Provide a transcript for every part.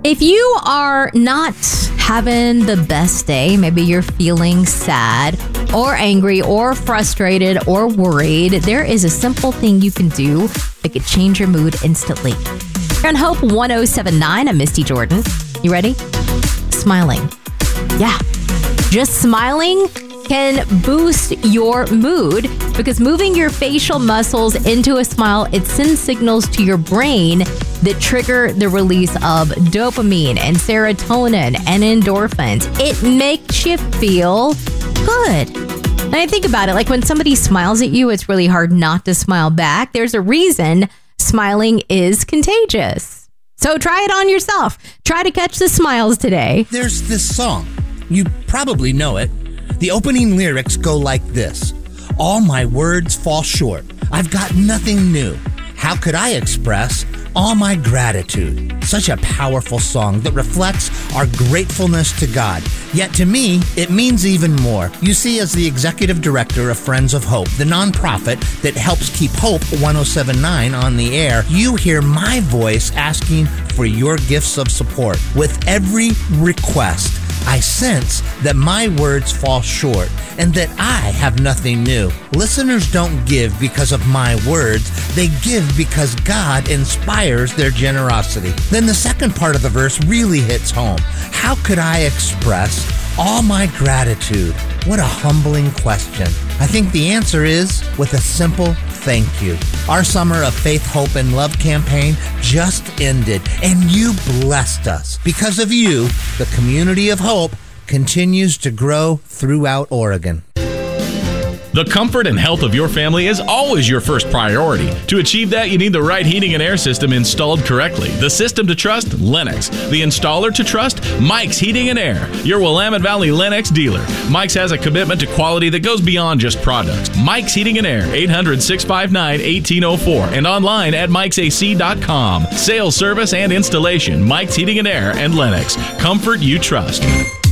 If you are not having the best day, maybe you're feeling sad or angry or frustrated or worried, there is a simple thing you can do that could change your mood instantly. You're on Hope 1079. I'm Misty Jordan. You ready? Smiling. Yeah. Just smiling can boost your mood because moving your facial muscles into a smile, it sends signals to your brain that trigger the release of dopamine and serotonin and endorphins. It makes you feel good. And I think about it, like when somebody smiles at you, it's really hard not to smile back. There's a reason smiling is contagious. So try it on yourself. Try to catch the smiles today. There's this song. You probably know it. The opening lyrics go like this. All my words fall short. I've got nothing new. How could I express all my gratitude? Such a powerful song that reflects our gratefulness to God. Yet to me, it means even more. You see, as the executive director of Friends of Hope, the nonprofit that helps keep Hope 1079 on the air, you hear my voice asking for your gifts of support. With every request, I sense that my words fall short and that I have nothing new. Listeners don't give because of my words. They give because God inspires their generosity. Then the second part of the verse really hits home. How could I express all my gratitude? What a humbling question. I think the answer is with a simple thank you. Our Summer of Faith, Hope, and Love campaign just ended, and you blessed us. Because of you, the community of hope continues to grow throughout Oregon. The comfort and health of your family is always your first priority. To achieve that, you need the right heating and air system installed correctly. The system to trust, Lennox. The installer to trust, Mike's Heating and Air, your Willamette Valley Lennox dealer. Mike's has a commitment to quality that goes beyond just products. Mike's Heating and Air, 800-659-1804, and online at mikesac.com. Sales, service, and installation, Mike's Heating and Air and Lennox. Comfort you trust.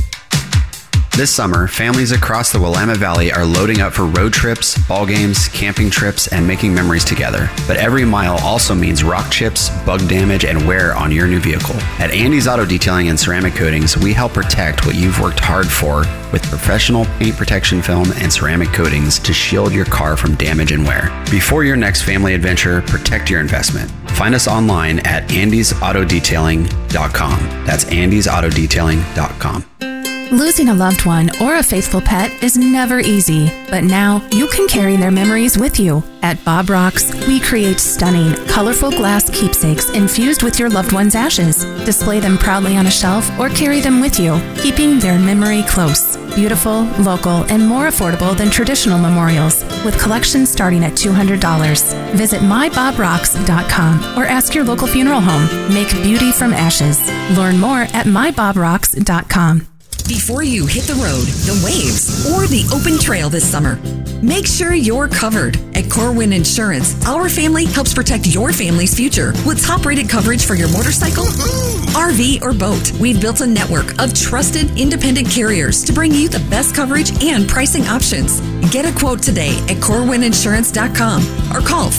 This summer, families across the Willamette Valley are loading up for road trips, ball games, camping trips, and making memories together. But every mile also means rock chips, bug damage, and wear on your new vehicle. At Andy's Auto Detailing and Ceramic Coatings, we help protect what you've worked hard for with professional paint protection film and ceramic coatings to shield your car from damage and wear. Before your next family adventure, protect your investment. Find us online at andysautodetailing.com. That's andysautodetailing.com. Losing a loved one or a faithful pet is never easy, but now you can carry their memories with you. At Bob Rocks, we create stunning, colorful glass keepsakes infused with your loved one's ashes. Display them proudly on a shelf or carry them with you, keeping their memory close. Beautiful, local, and more affordable than traditional memorials, with collections starting at $200. Visit mybobrocks.com or ask your local funeral home. Make beauty from ashes. Learn more at mybobrocks.com. Before you hit the road, the waves, or the open trail this summer, make sure you're covered. At Corwin Insurance, our family helps protect your family's future with top-rated coverage for your motorcycle, RV, or boat. We've built a network of trusted, independent carriers to bring you the best coverage and pricing options. Get a quote today at CorwinInsurance.com or call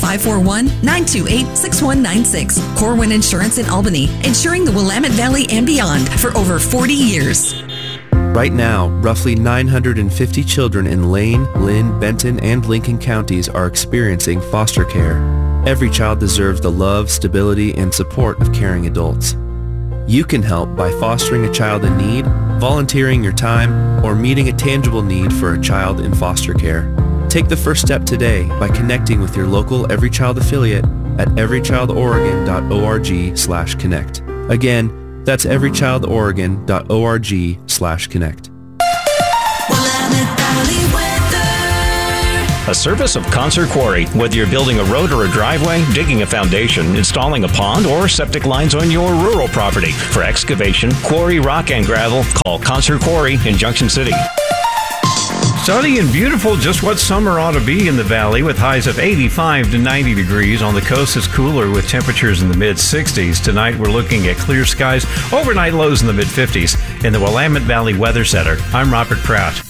541-928-6196. Corwin Insurance in Albany, insuring the Willamette Valley and beyond for over 40 years. Right now, roughly 950 children in Lane, Lynn, Benton, and Lincoln counties are experiencing foster care. Every child deserves the love, stability, and support of caring adults. You can help by fostering a child in need, volunteering your time, or meeting a tangible need for a child in foster care. Take the first step today by connecting with your local Every Child affiliate at everychildoregon.org/connect. Again, that's everychildoregon.org/connect. A service of Concert Quarry. Whether you're building a road or a driveway, digging a foundation, installing a pond, or septic lines on your rural property. For excavation, quarry, rock, and gravel, call Concert Quarry in Junction City. Sunny and beautiful, just what summer ought to be in the valley, with highs of 85 to 90 degrees. On the coast, it's cooler with temperatures in the mid-60s. Tonight, we're looking at clear skies, overnight lows in the mid-50s. In the Willamette Valley Weather Center, I'm Robert Pratt.